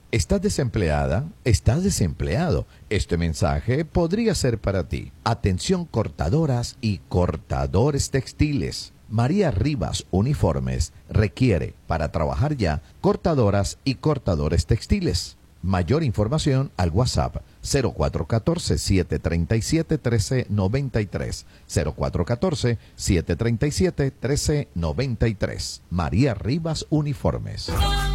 ¿Estás desempleada? ¿Estás desempleado? Este mensaje podría ser para ti. Atención cortadoras y cortadores textiles. María Rivas Uniformes requiere para trabajar ya cortadoras y cortadores textiles. Mayor información al WhatsApp 0414-737-1393. 0414-737-1393. María Rivas Uniformes.